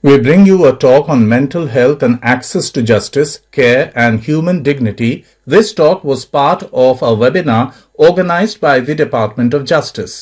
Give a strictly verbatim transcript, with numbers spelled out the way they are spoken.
We bring you a talk on mental health and access to justice, care and human dignity. This talk was part of a webinar organized by the Department of Justice.